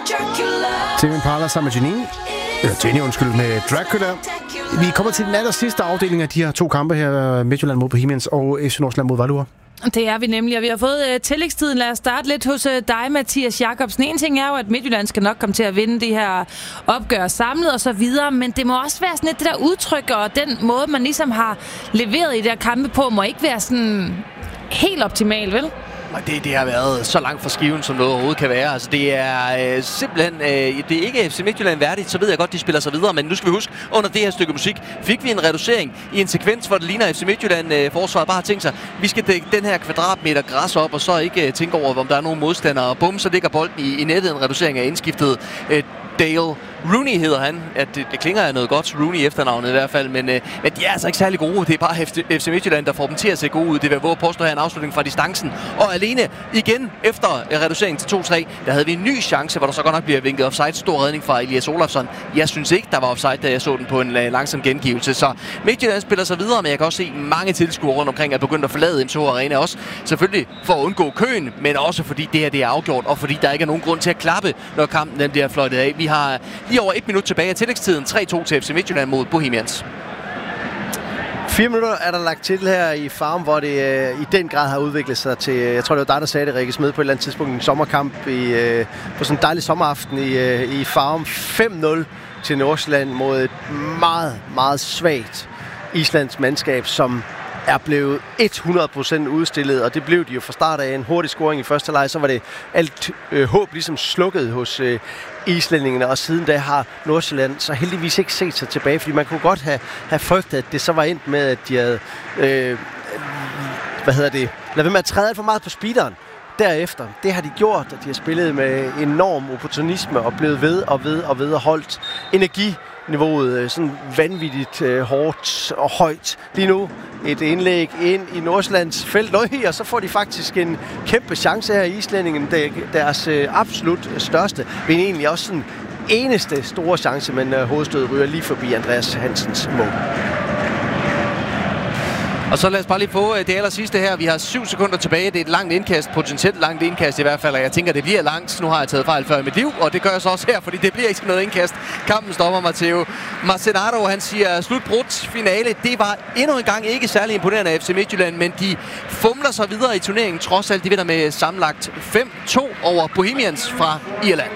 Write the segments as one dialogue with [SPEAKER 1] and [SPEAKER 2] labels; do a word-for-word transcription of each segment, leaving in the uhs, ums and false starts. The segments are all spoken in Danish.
[SPEAKER 1] Tame Impala sammen med Jenny. Eller Jenny, undskyld, med Dracula. Vi kommer til den aller sidste afdeling af de her to kampe her. Midtjylland mod Bohemians og F C Nordsjælland mod Valur.
[SPEAKER 2] Det er vi nemlig, og vi har fået uh, tillægstiden. Lad os starte lidt hos uh, dig, Mathias Jakobsen. En ting er jo, at Midtjylland skal nok komme til at vinde de her opgør samlet og så videre, men det må også være sådan lidt det der udtryk, og den måde, man ligesom har leveret i de her kampe på, må ikke være sådan helt optimal, vel?
[SPEAKER 3] Det, det har været så langt fra skiven, som noget overhovedet kan være. Altså, det er øh, simpelthen... Øh, det er ikke F C Midtjylland værdigt, så ved jeg godt, de spiller sig videre. Men nu skal vi huske, under det her stykke musik fik vi en reducering i en sekvens, hvor det ligner F C Midtjylland øh, forsvaret bare har tænkt sig, vi skal dække den her kvadratmeter græs op, og så ikke øh, tænke over, om der er nogen modstandere. Og bum, så ligger bolden i, i nettet. En reducering af indskiftet øh, Dale Rooney hedder han. Ja, det, det klinger af noget godt, Rooney efternavnet i hvert fald, men, øh, men de er altså ikke særlig gode. Det er bare F C Midtjylland, der får dem til at se gode ud. Det vil våge påstå her en afslutning fra distancen. Og alene igen efter reduceringen til to tre, der havde vi en ny chance, hvor der så godt nok bliver vinket offside. Stor redning fra Elias Olafsson. Jeg synes ikke, der var offside, da jeg så den på en uh, langsom gengivelse. Så Midtjylland spiller sig videre, men jeg kan også se mange tilskuere rundt omkring er begyndt at forlade M T H Arena også. Selvfølgelig for at undgå køen, men også fordi det her det er afgjort, og fordi der ikke er nogen grund til at klappe, når kampen den bliver fløjtet af. Vi har lige over et minut tilbage af tillægstiden. tre to til F C Midtjylland mod Bohemians.
[SPEAKER 4] Fire minutter er der lagt til her i Farum, hvor det øh, i den grad har udviklet sig til, jeg tror det var dig, der sagde det, Rikke Smed, på et eller andet tidspunkt, en sommerkamp i, øh, på sådan en dejlig sommeraften i, øh, i Farum. fem nul til Nordsjælland mod et meget, meget svagt islands mandskab, som er blevet hundrede procent udstillet, og det blev de jo fra start af. En hurtig scoring i første leg, så var det alt øh, håb ligesom slukket hos øh, islændingene, og siden da har Nordsjælland så heldigvis ikke set sig tilbage, fordi man kunne godt have, have frygtet, at det så var endt med, at de havde, øh, hvad hedder det, lad være med at træde alt for meget på speederen derefter. Det har de gjort, og de har spillet med enorm opportunisme og blevet ved og ved og ved og holdt energiniveauet sådan vanvittigt øh, hårdt og højt. Lige nu et indlæg ind i Nordsjællands felt, og så får de faktisk en kæmpe chance her i islændingen. Deres øh, absolut største, men egentlig også sådan eneste store chance, men øh, hovedstødet ryger lige forbi Andreas Hansens mål.
[SPEAKER 3] Og så lad os bare lige få det aller sidste her. Vi har syv sekunder tilbage. Det er et langt indkast, potentielt langt indkast i hvert fald. Og jeg tænker, det bliver langt. Nu har jeg taget fejl før i mit liv, og det gør jeg så også her, fordi det bliver ikke noget indkast. Kampen stopper, Matteo Marcenaro. Han siger slutbrudt finale. Det var endnu en gang ikke særlig imponerende af F C Midtjylland, men de fumler sig videre i turneringen. Trods alt, de vinder med sammenlagt fem to over Bohemians fra Irland.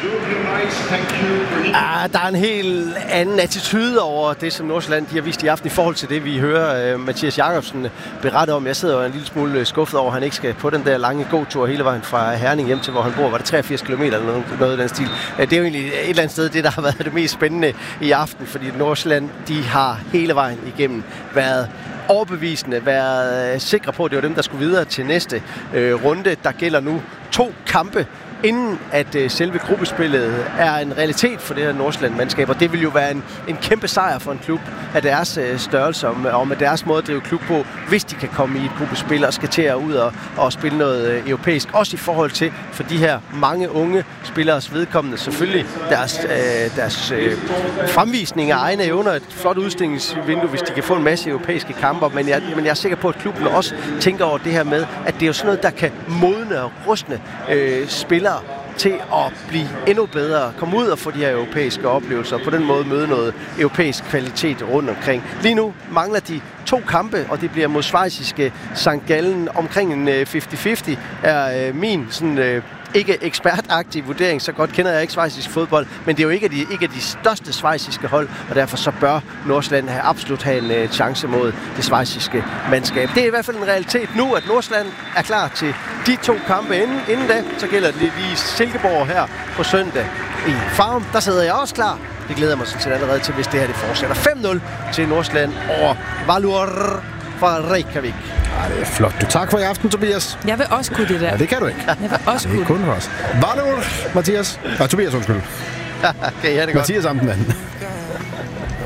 [SPEAKER 4] Ah, der er en helt anden attitude over det, som Nordsjælland de har vist i aften i forhold til det, vi hører uh, Mathias Jakobsen berette om. Jeg sidder jo en lille smule skuffet over, at han ikke skal på den der lange gåtur hele vejen fra Herning hjem til, hvor han bor. Var det treogfirs kilometer eller noget, noget af den stil? Det er jo egentlig et eller andet sted det, der har været det mest spændende i aften, fordi Nordsjælland, de har hele vejen igennem været overbevisende, været sikre på, at det var dem, der skulle videre til næste øh, runde. Der gælder nu to kampe, inden at øh, selve gruppespillet er en realitet for det her Nordsjælland-mandskab, og det vil jo være en, en kæmpe sejr for en klub af deres øh, størrelse, om, og med deres måde at drive klub på, hvis de kan komme i et gruppespil og skal til at ud og, og spille noget øh, europæisk. Også i forhold til for de her mange unge spilleres vedkommende selvfølgelig deres, øh, deres øh, fremvisning af egne evner, et flot udstillingsvindue, hvis de kan få en masse europæiske kamper, men jeg, men jeg er sikker på, at klubben også tænker over det her med, at det er jo sådan noget, der kan modne og rustne øh, spillere til at blive endnu bedre, komme ud og få de her europæiske oplevelser, og på den måde møde noget europæisk kvalitet rundt omkring. Lige nu mangler de to kampe, og det bliver mod schweiziske Sankt Gallen. Omkring en halvtreds halvtreds er øh, min sådan, øh, ikke ekspertagtig vurdering, så godt kender jeg ikke schweizisk fodbold, men det er jo ikke de, ikke de største schweiziske hold, og derfor så bør Nordsjælland have absolut have en uh, chance mod det schweiziske mandskab. Det er i hvert fald en realitet nu, at Nordsjælland er klar til de to kampe inden. Inden da, så gælder det lige Silkeborg her på søndag i Farum. Der sidder jeg også klar. Det glæder mig sådan set allerede til, hvis det her det fortsætter. fem nul til Nordsjælland over Valur fra Reykjavik.
[SPEAKER 1] Ja, det er flot. Du tak for i aften, Tobias.
[SPEAKER 2] Jeg vil også kunne det der.
[SPEAKER 1] Ja, det kan du ikke.
[SPEAKER 2] Jeg vil også kunne.
[SPEAKER 1] Det er kun for os. Valur, Mathias. Ja, Tobias, undskyld.
[SPEAKER 4] Okay, ja, det er godt.
[SPEAKER 1] Mathias sammen den anden.